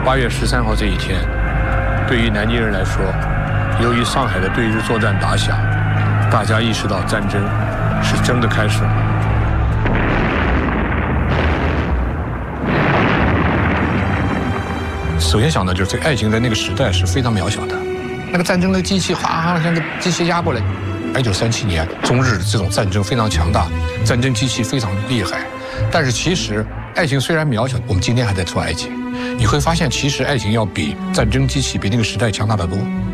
8月13号这一天，对于南京人来说，由于上海的对日作战打响，大家意识到战争是真的开始了。首先想到就是这个爱情在那个时代是非常渺小的，那个战争的机器哗像个机器压过来。1937年中日这种战争非常强大，战争机器非常厉害，但是其实爱情虽然渺小，我们今天还在做爱情，你会发现其实爱情要比战争机器比那个时代强大得多。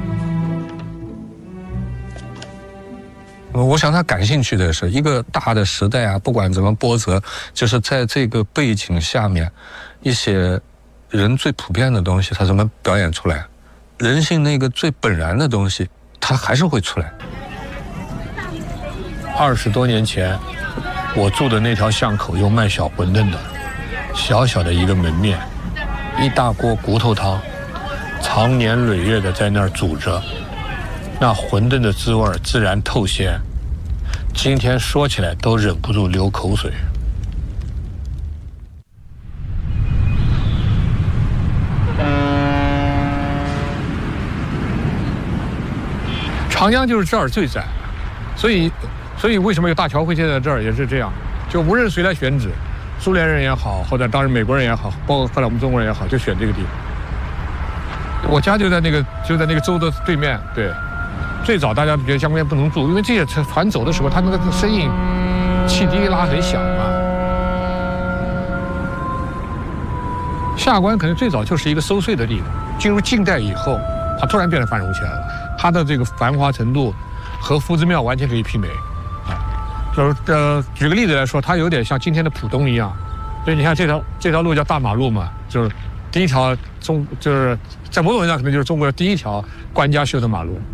我想他感兴趣的是一个大的时代啊，不管怎么波折，就是在这个背景下面，一些人最普遍的东西，他怎么表演出来？人性那个最本然的东西，它还是会出来。20多年前，我住的那条巷口有卖小馄饨的，小小的一个门面，一大锅骨头汤，长年累月的在那儿煮着，那馄饨的滋味自然透鲜，今天说起来都忍不住流口水。长江就是这儿最窄，所以为什么有大桥会建在这儿也是这样，就无论谁来选址，苏联人也好，或者当然美国人也好，包括后来我们中国人也好，就选这个地方。我家就在那个州的对面，对。最早大家觉得江边不能住，因为这些船走的时候，它那个声音，汽笛拉很响嘛。下关可能最早就是一个收税的地方，进入近代以后，它突然变得繁荣起来了。它的这个繁华程度和夫子庙完全可以媲美，就是举个例子来说，它有点像今天的浦东一样。所以你看这条路叫大马路嘛，就是第一条就是在某种意义上可能就是中国的第一条官家修的马路。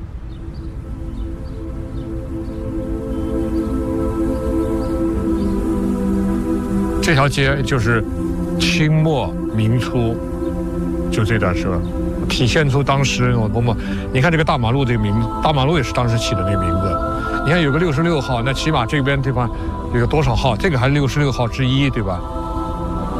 这条街就是清末民初，就这段时候。体现出当时那种多么，你看这个大马路这个名字，大马路也是当时起的那个名字。你看有个66号，那起码这边地方有多少号？这个还是66号之一，对吧？